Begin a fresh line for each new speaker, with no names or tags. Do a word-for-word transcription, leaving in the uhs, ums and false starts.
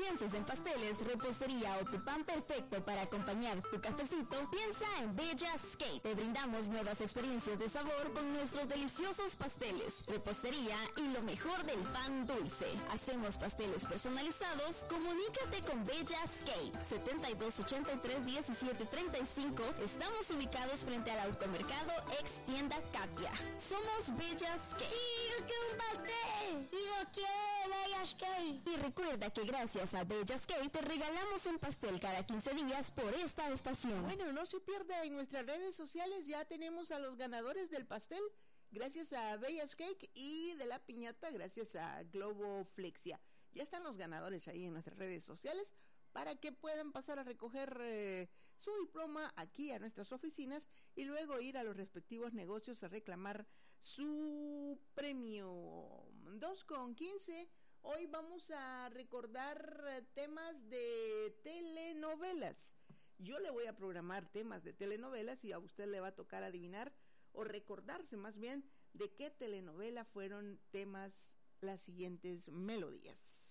pienses en pasteles, repostería o tu pan perfecto para acompañar tu cafecito, piensa en Bella Escape. Te brindamos nuevas experiencias de sabor con nuestros deliciosos pasteles, repostería y lo mejor del pan dulce. Hacemos pasteles personalizados. Comunícate con Bella Escape. setenta y dos ochenta y tres diecisiete treinta y cinco. Estamos ubicados frente al automercado ex tienda Katia. Somos Bella Escape.
¡Sí, yo quiero un pastel! ¡Y yo quiero Bella Escape!
Y recuerda que gracias a Bella Escape te regalamos un pastel cada quince días por esta estación.
Bueno, no se pierda, en nuestras redes sociales ya tenemos a los ganadores del pastel, gracias a Bella's Cake, y de la piñata gracias a Globo Flexia. Ya están los ganadores ahí en nuestras redes sociales para que puedan pasar a recoger eh, su diploma aquí a nuestras oficinas y luego ir a los respectivos negocios a reclamar su premio. Dos con quince. Hoy vamos a recordar temas de telenovelas. Yo le voy a programar temas de telenovelas y a usted le va a tocar adivinar o recordarse más bien de qué telenovela fueron temas las siguientes melodías.